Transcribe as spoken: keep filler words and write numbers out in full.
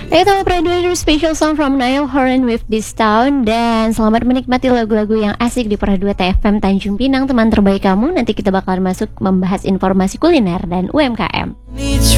Itu Predator Special Song from Niall Horan with This Town. Dan selamat menikmati lagu-lagu yang asik di Pro dua T F M Tanjung Pinang, teman terbaik kamu. Nanti kita bakalan masuk membahas informasi kuliner dan U M K M.